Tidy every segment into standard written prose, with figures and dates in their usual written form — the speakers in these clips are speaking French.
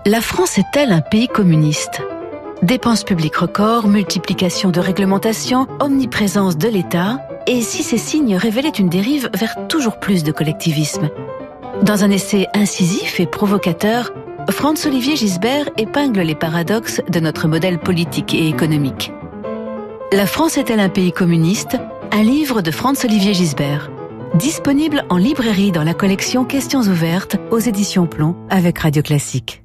La France est-elle un pays communiste ? Dépenses publiques records, multiplication de réglementations, omniprésence de l'État, et si ces signes révélaient une dérive vers toujours plus de collectivisme ? Dans un essai incisif et provocateur, Franz-Olivier Gisbert épingle les paradoxes de notre modèle politique et économique. La France est-elle un pays communiste ? Un livre de Franz-Olivier Gisbert. Disponible en librairie dans la collection Questions ouvertes aux éditions Plomb avec Radio Classique.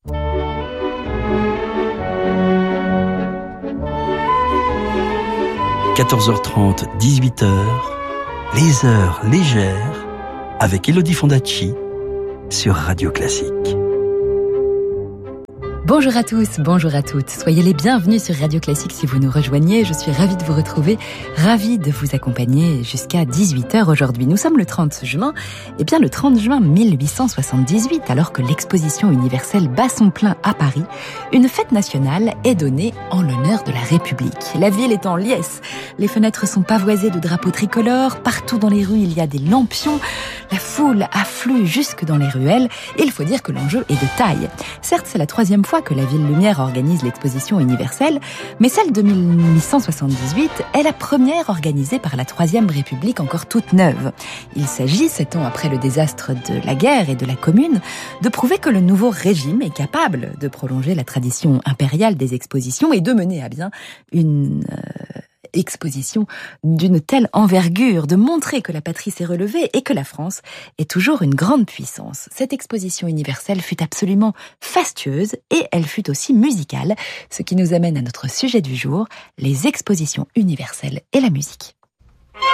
« 14h30, 18h, les heures légères avec Elodie Fondacci sur Radio Classique. » Bonjour à tous, bonjour à toutes. Soyez les bienvenus sur Radio Classique si vous nous rejoignez. Je suis ravie de vous retrouver, ravie de vous accompagner jusqu'à 18h aujourd'hui. Nous sommes le 30 juin, et bien le 30 juin 1878, alors que l'exposition universelle bat son plein à Paris, une fête nationale est donnée en l'honneur de la République. La ville est en liesse, les fenêtres sont pavoisées de drapeaux tricolores, partout dans les rues il y a des lampions, la foule afflue jusque dans les ruelles, et il faut dire que l'enjeu est de taille. Certes, c'est la troisième fois que la Ville Lumière organise l'exposition universelle, mais celle de 1878 est la première organisée par la Troisième République encore toute neuve. Il s'agit, 7 ans après le désastre de la guerre et de la Commune, de prouver que le nouveau régime est capable de prolonger la tradition impériale des expositions et de mener à bien une exposition d'une telle envergure, de montrer que la patrie s'est relevée et que la France est toujours une grande puissance. Cette exposition universelle fut absolument fastueuse et elle fut aussi musicale, ce qui nous amène à notre sujet du jour, les expositions universelles et la musique.